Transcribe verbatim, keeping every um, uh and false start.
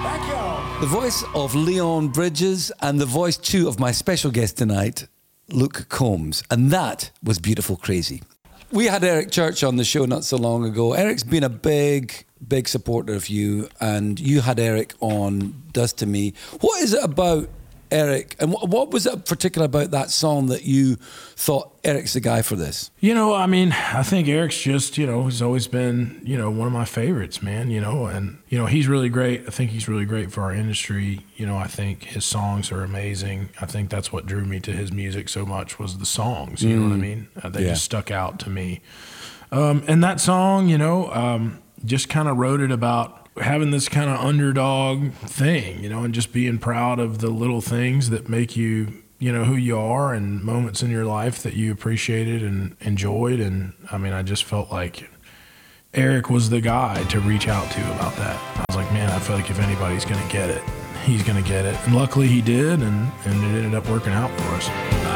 The voice of Leon Bridges and the voice too of my special guest tonight, Luke Combs. And that was Beautiful Crazy. We had Eric Church on the show not so long ago. Eric's been a big, big supporter of you, and you had Eric on Dust to Me. What is it about Eric, and what, what was it particular about that song that you thought Eric's the guy for this? You know, I mean, I think Eric's just, you know, he's always been, you know, one of my favorites, man, you know, and, you know, he's really great. I think he's really great for our industry. You know, I think his songs are amazing. I think that's what drew me to his music so much was the songs, you mm. know what I mean? Uh, they yeah. just stuck out to me. Um, and that song, you know, um, just kind of wrote it about having this kind of underdog thing, you know, and just being proud of the little things that make you, you know, who you are, and moments in your life that you appreciated and enjoyed. And I mean, I just felt like Eric was the guy to reach out to about that. I was like, man, I feel like if anybody's going to get it, he's going to get it. And luckily he did, and, and it ended up working out for us.